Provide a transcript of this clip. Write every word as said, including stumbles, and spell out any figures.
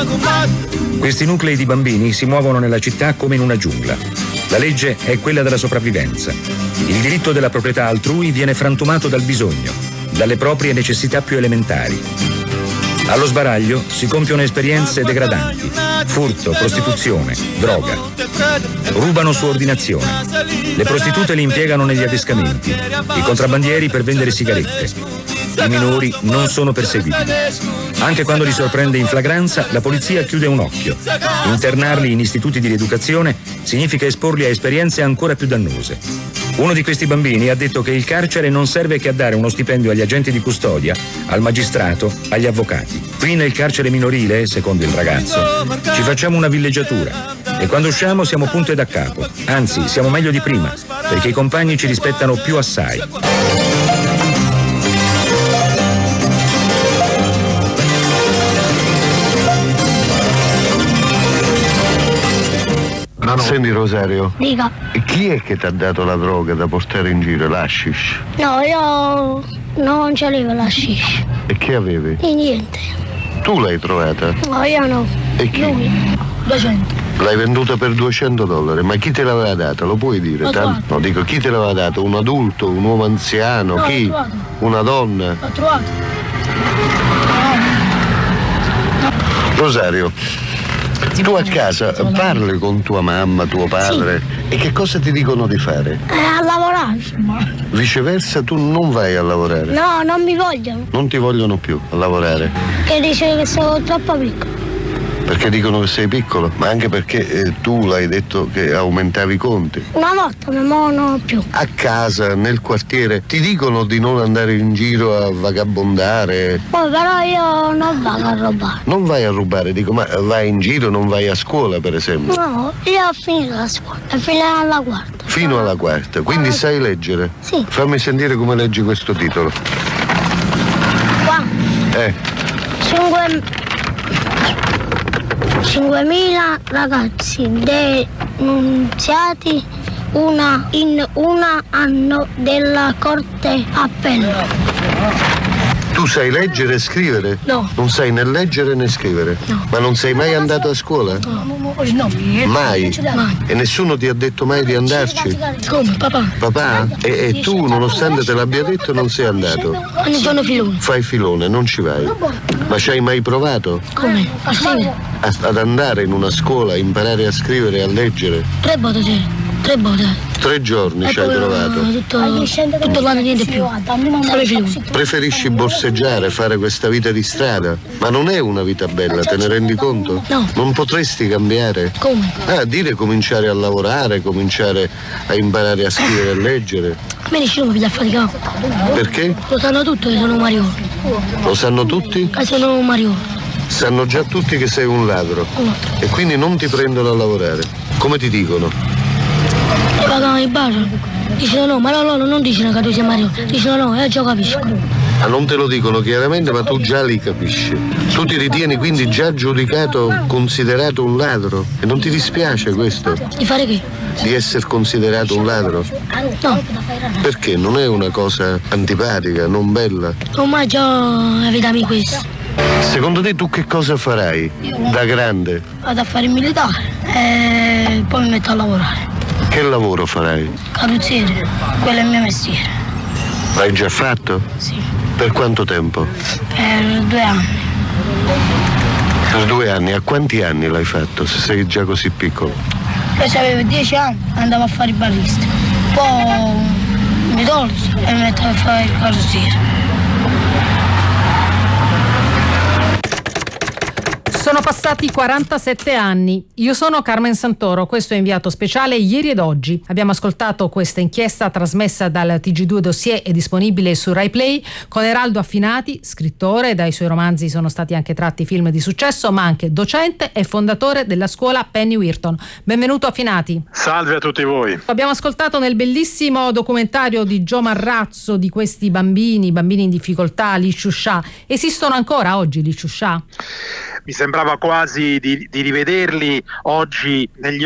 Questi nuclei di bambini si muovono nella città come in una giungla. La legge è quella della sopravvivenza. Il diritto della proprietà altrui viene frantumato dal bisogno, dalle proprie necessità più elementari. Allo sbaraglio si compiono esperienze degradanti: furto, prostituzione, droga. Rubano su ordinazione. Le prostitute li impiegano negli adescamenti, i contrabbandieri per vendere sigarette. I minori non sono perseguibili. Anche quando li sorprende in flagranza, la polizia chiude un occhio. Internarli in istituti di rieducazione significa esporli a esperienze ancora più dannose. Uno di questi bambini ha detto che il carcere non serve che a dare uno stipendio agli agenti di custodia, al magistrato, agli avvocati. Qui nel carcere minorile, secondo il ragazzo, ci facciamo una villeggiatura e quando usciamo siamo punto e da capo. Anzi, siamo meglio di prima, perché i compagni ci rispettano più assai. Senti Rosario, dica. Chi è che ti ha dato la droga da portare in giro, l'hashish? No, io non ce l'avevo l'hashish. E che avevi? E niente. Tu l'hai trovata? No, io no. E chi? Lui. duecento. L'hai venduta per duecento dollari, ma chi te l'aveva data? Lo puoi dire? L'ho Tanto, no, dico, chi te l'aveva data? Un adulto, un uomo anziano, No, chi? l'ho trovato. Una donna? L'ho trovato. Rosario, tu a casa parli con tua mamma, tuo padre, sì. E che cosa ti dicono di fare? Eh, a lavorare. Viceversa, tu non vai a lavorare? No, non mi vogliono. Non ti vogliono più a lavorare? Che dice che sono troppo piccolo. Perché dicono che sei piccolo, ma anche perché eh, tu l'hai detto che aumentavi i conti. Una volta, ma non più. A casa, nel quartiere, ti dicono di non andare in giro a vagabondare. Poi però io non vado a rubare. Non vai a rubare, dico, ma vai in giro, non vai a scuola, per esempio? No, io ho finito la scuola, ho finito alla quarta. Fino alla quarta, quindi ah, sai leggere? Sì. Fammi sentire come leggi questo titolo. Qua. Eh. Cinque... cinquemila ragazzi denunziati una in un anno della Corte Appello. Tu sai leggere e scrivere? No. Non sai né leggere né scrivere? No. Ma non sei mai andato a scuola? No. No. Mai? Mai. E nessuno ti ha detto mai di andarci? Come, papà? Papà? E, e tu, nonostante te l'abbia detto, non sei andato? Ogni giorno filone. Fai filone, non ci vai. Ma ci hai mai provato? Come? A scrivere? A, ad andare in una scuola, a imparare a scrivere e a leggere? Tre volte, sì. Tre volte. Tre giorni ci hai provato? Tutto, tutto l'anno niente più. Solo filone. Preferisci borseggiare, fare questa vita di strada? Ma non è una vita bella, te ne rendi conto? No. Non potresti cambiare? Come? Ah, dire cominciare a lavorare, cominciare a imparare a scrivere e leggere. A me nessuno mi piglia a faticare. Perché? Lo sanno tutti che sono un marione. Lo sanno tutti? Che sono un marione. Sanno già tutti che sei un ladro. No. E quindi non ti prendono a lavorare. Come ti dicono? Mi pagano i bar. Dicono no, ma no, loro non dicono che tu sei marione. Dicono no, io già capisco. Ah, non te lo dicono chiaramente, ma tu già li capisci. Tu ti ritieni quindi già giudicato, considerato un ladro? E non ti dispiace questo? Di fare che? Di essere considerato un ladro? No. Perché? Non è una cosa antipatica, non bella? Non mai già evitami questo. Secondo te tu che cosa farai da grande? Vado a fare il militare e poi mi metto a lavorare. Che lavoro farai? Carrozziere, quello è il mio mestiere. L'hai già fatto? Sì. Per quanto tempo? Per due anni. Per due anni? A quanti anni l'hai fatto, se sei già così piccolo? Poi se avevo dieci anni andavo a fare il barista. Poi mi tolsi e mi metto a fare il carrozziere. Sono passati quarantasette anni. Io sono Carmen Santoro, questo è inviato speciale Ieri ed Oggi. Abbiamo ascoltato questa inchiesta trasmessa dal T G due Dossier e disponibile su Rai Play con Eraldo Affinati, scrittore, dai suoi romanzi sono stati anche tratti film di successo, ma anche docente e fondatore della scuola Penny Wheaton. Benvenuto Affinati. Salve a tutti voi. Abbiamo ascoltato nel bellissimo documentario di Gio Marrazzo di questi bambini, bambini in difficoltà, gli Sciuscià. Esistono ancora oggi gli Sciuscià? Mi sembrava quasi di, di rivederli oggi negli